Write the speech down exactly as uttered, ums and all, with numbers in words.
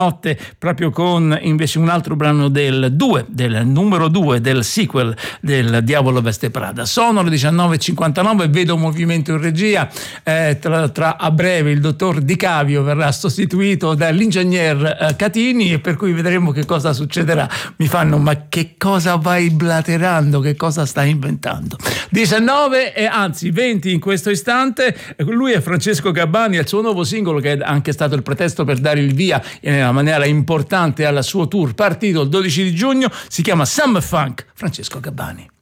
notte, proprio con invece un altro brano del due, del numero due del sequel del Diavolo Veste Prada. Sono le diciannove e cinquantanove, vedo un movimento in regia, eh, tra, tra a breve il dottor Di Cavio verrà sostituito dall'ingegner eh, Catini, e per cui vedremo che cosa succederà. Mi fanno: ma che cosa vai blaterando, che cosa stai inventando? diciannove e anzi venti in questo istante. Lui è Francesco Gabbani, il suo nuovo singolo, che è anche stato il pretesto per dare il via nella maniera importante al suo tour partito il dodici di giugno, si chiama Summer Funk. Francesco Gabbani.